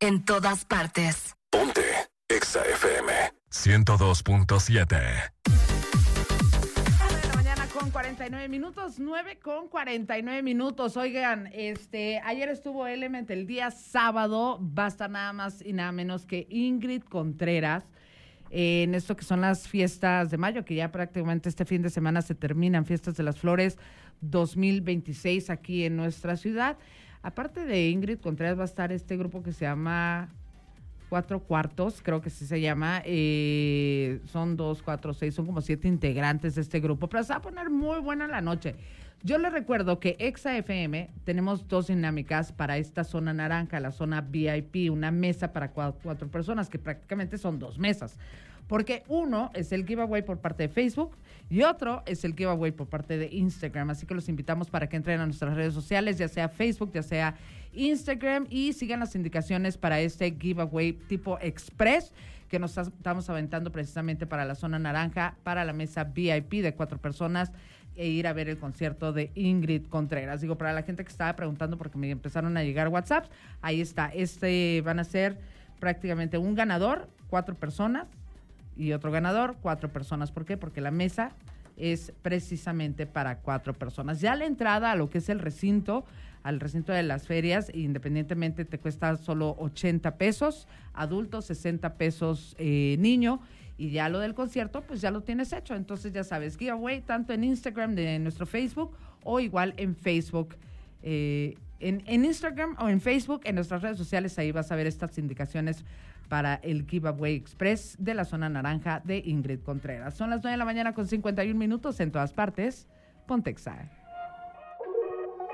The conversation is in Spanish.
En todas partes. Ponte Exa FM 102.7. 49 minutos, 9:49. Oigan, ayer estuvo Element el día sábado, va a estar nada más y nada menos que Ingrid Contreras en esto que son las fiestas de mayo, que ya prácticamente este fin de semana se terminan, Fiestas de las Flores 2026 aquí en nuestra ciudad. Aparte de Ingrid Contreras va a estar este grupo que se llama Cuatro Cuartos, creo que sí se llama, son 2, 4, 6, son como 7 integrantes de este grupo, pero se va a poner muy buena la noche. Yo les recuerdo que Exa FM tenemos 2 dinámicas para esta zona naranja, la zona VIP, una mesa para 4 personas, que prácticamente son 2 mesas, porque uno es el giveaway por parte de Facebook y otro es el giveaway por parte de Instagram, así que los invitamos para que entren a nuestras redes sociales, ya sea Facebook, ya sea Instagram, y sigan las indicaciones para este giveaway tipo express que nos estamos aventando precisamente para la zona naranja, para la mesa VIP de 4 personas e ir a ver el concierto de Ingrid Contreras. Digo, para la gente que estaba preguntando, porque me empezaron a llegar WhatsApps, ahí está, van a ser prácticamente un ganador, 4 personas, y otro ganador, 4 personas. ¿Por qué? Porque la mesa es precisamente para 4 personas. Ya la entrada a lo que es el recinto, al recinto de las ferias, independientemente te cuesta solo 80 pesos, adultos 60 pesos niño, y ya lo del concierto pues ya lo tienes hecho. Entonces ya sabes, giveaway tanto en Instagram de nuestro Facebook o igual en Facebook, en Instagram o en Facebook, en nuestras redes sociales, ahí vas a ver estas indicaciones para el giveaway express de la zona naranja de Ingrid Contreras. Son las 9:51 en todas partes. Ponte Exa.